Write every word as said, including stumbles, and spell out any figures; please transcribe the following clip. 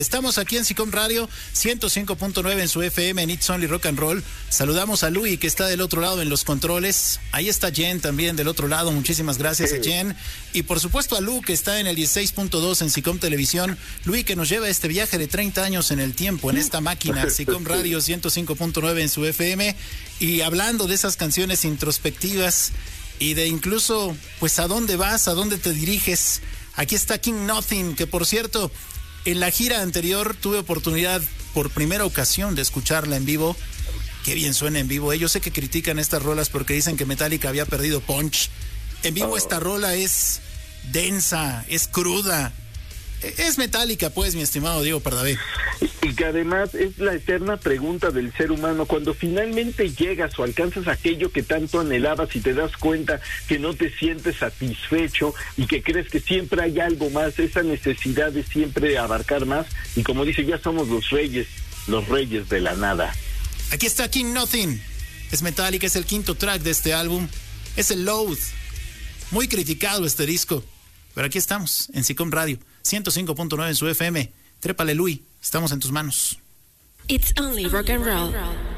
Estamos aquí en SICOM Radio ciento cinco punto nueve en su F M en It's Only Rock and Roll. Saludamos a Luis, que está del otro lado en los controles. Ahí está Jen también del otro lado. Muchísimas gracias a Jen. Y por supuesto a Lu, que está en el dieciséis punto dos en SICOM Televisión. Luis, que nos lleva este viaje de treinta años en el tiempo, en esta máquina. SICOM Radio ciento cinco punto nueve en su F M. Y hablando de esas canciones introspectivas y de incluso, pues, ¿a dónde vas? ¿A dónde te diriges? Aquí está King Nothing, que por cierto, en la gira anterior tuve oportunidad por primera ocasión de escucharla en vivo. Qué bien suena en vivo. ¿eh? Yo sé que critican estas rolas porque dicen que Metallica había perdido punch. En vivo esta rola es densa, es cruda. Es Metallica, pues, mi estimado Diego Pardavé. Y que además es la eterna pregunta del ser humano. Cuando finalmente llegas o alcanzas aquello que tanto anhelabas y te das cuenta que no te sientes satisfecho y que crees que siempre hay algo más, esa necesidad de siempre abarcar más. Y como dice, ya somos los reyes, los reyes de la nada. Aquí está King Nothing. Es Metallica, es el quinto track de este álbum. Es el Load. Muy criticado este disco. Pero aquí estamos, en SICOM Radio ciento cinco punto nueve en su F M. Trépale, Luis, estamos en tus manos. It's only rock and roll.